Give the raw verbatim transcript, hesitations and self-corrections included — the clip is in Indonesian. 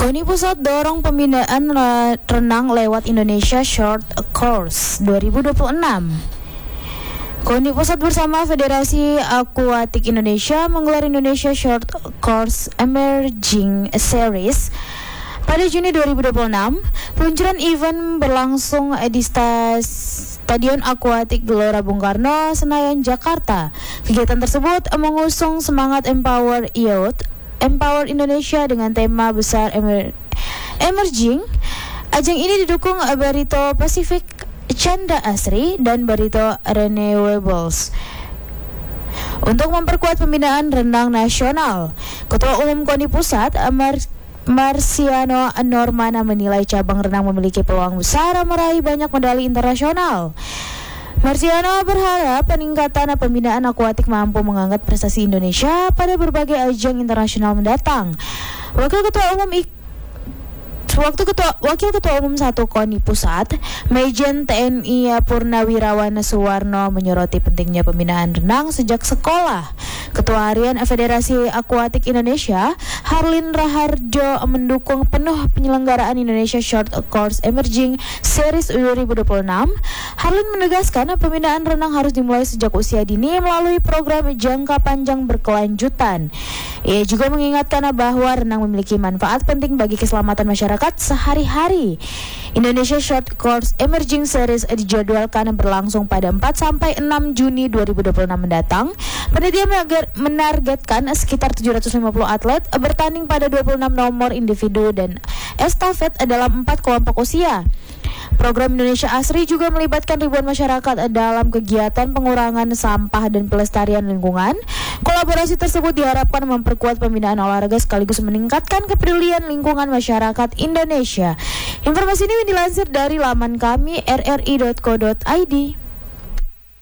KONI Pusat dorong pembinaan renang lewat Indonesia Short Course dua ribu dua puluh enam. KONI Pusat bersama Federasi Akuatik Indonesia menggelar Indonesia Short Course Emerging Series pada Juni dua ribu dua puluh enam. Peluncuran event berlangsung di Stadion Akuatik Gelora Bung Karno, Senayan, Jakarta. Kegiatan tersebut mengusung semangat Empower Youth, Empower Indonesia dengan tema besar emer- Emerging. Ajang ini didukung Barito Pacific Chandra Asri dan Barito Renewables untuk memperkuat pembinaan renang nasional. Ketua Umum KONI Pusat, Mar- Marciano Normana, menilai cabang renang memiliki peluang besar meraih banyak medali internasional. Marciano berharap peningkatan pembinaan akuatik mampu mengangkat prestasi Indonesia pada berbagai ajang internasional mendatang. Wakil Ketua Umum I- Waktu Ketua Wakil Ketua Umum satu KONI Pusat, Majen T N I Purnawirawan Suwarno, menyoroti pentingnya pembinaan renang sejak sekolah. Ketua Harian Federasi Akuatik Indonesia, Harlin Raharjo, mendukung penuh penyelenggaraan Indonesia Short Course Emerging Series dua ribu dua puluh enam. Harlin menegaskan pembinaan renang harus dimulai sejak usia dini melalui program jangka panjang berkelanjutan. Ia juga mengingatkan bahwa renang memiliki manfaat penting bagi keselamatan masyarakat sehari-hari. Indonesia Short Course Emerging Series dijadwalkan berlangsung pada empat sampai enam Juni dua ribu dua puluh enam mendatang. Panitia menargetkan sekitar tujuh ratus lima puluh atlet bertanding pada dua puluh enam nomor individu dan estafet dalam empat kelompok usia. Program Indonesia Asri juga melibatkan ribuan masyarakat dalam kegiatan pengurangan sampah dan pelestarian lingkungan. Kolaborasi tersebut diharapkan memperkuat pembinaan olahraga sekaligus meningkatkan kepedulian lingkungan masyarakat Indonesia. Informasi ini dilansir dari laman kami r r i dot co dot i d.